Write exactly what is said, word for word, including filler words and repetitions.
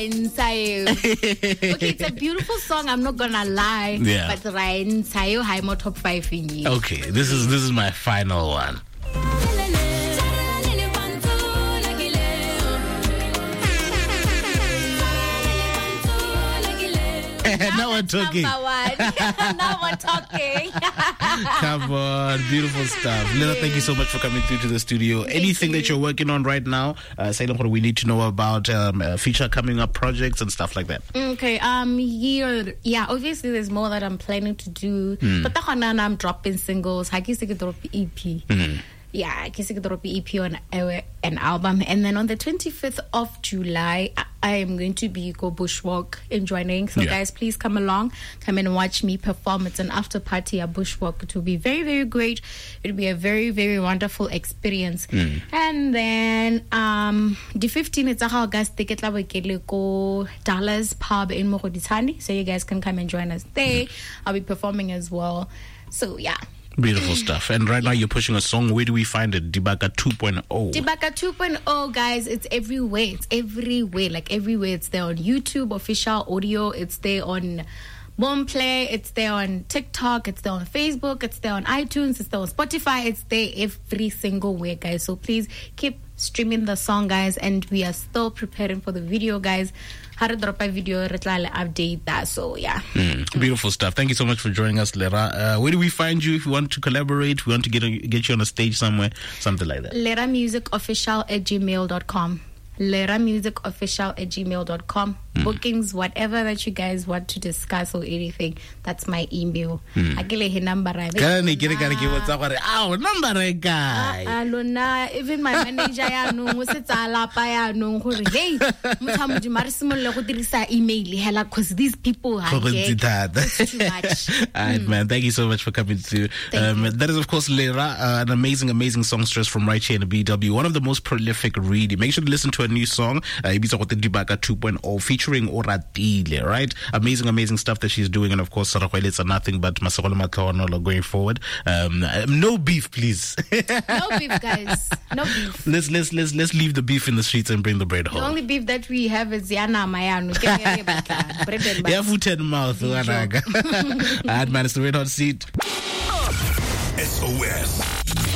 Ryan Sayo. Okay, it's a beautiful song, I'm not gonna lie. Yeah. But Ryan Sayo, I'm more top five in you. Okay, this is this is my final one. Now we're talking. Number one. Now we're talking. Come on, beautiful stuff. Lena, thank you so much for coming through to the studio. Thank Anything you. that you're working on right now, uh, say what we need to know about um, uh, future coming up projects and stuff like that. Okay, um, here, yeah, obviously there's more that I'm planning to do. Mm. But I'm dropping singles. I can drop E P. Mm. Yeah, I can drop E P on uh, an album. And then on the twenty-fifth of July, I, I am going to be go bushwalk in joining. So Yeah. guys, please come along. Come and watch me perform. It's an after party at bushwalk. It will be very, very great. It will be a very, very wonderful experience. Mm. And then um the fifteenth, it's a August ticket go Dallas Pub in Mogoditani. So you guys can come and join us there. I'll be performing as well. So yeah. Beautiful stuff. And right now you're pushing a song. Where do we find it? Dibaka two point oh. Dibaka two point oh, guys, it's everywhere. It's everywhere. Like everywhere. It's there on YouTube, official audio. It's there on Boomplay. It's there on TikTok. It's there on Facebook. It's there on iTunes. It's there on Spotify. It's there every single way, guys. So please keep streaming the song, guys. And we are still preparing for the video, guys. How to drop a video, update that. So yeah. Mm, beautiful stuff. Thank you so much for joining us, Lera. Uh, where do we find you if we want to collaborate? We want to get a, get you on a stage somewhere, something like that. Lera Music Official at gmail dot com. Lera Music Official at gmail dot com. Mm. Bookings, whatever that you guys want to discuss or anything, that's my email. Mm. Akile he number right. Number guy. Alona, even my manager ya no ngose tsala pa ya no gore hey motho mo mari simolla go dirisa email hela cuz these people are too much. All right, man. Thank you so much for coming through. Um, that is, of course, Lera, uh, an amazing, amazing songstress from right here in the B W. One of the most prolific, really. Make sure to listen to her new song, uh, Dibaka two point oh, featuring Oratile, right? Amazing, amazing stuff that she's doing. And, of course, Sarakwele, are nothing but Masakolo Makaonola going forward. Um, no beef, please. No beef, guys. No beef. Let's, let's, let's, let's leave the beef in the streets and bring the bread home. The only beef that we have is Yana Mayano. Bread and yeah, foot and mouth. All right, man, it's the Red Hot Seat. S O S.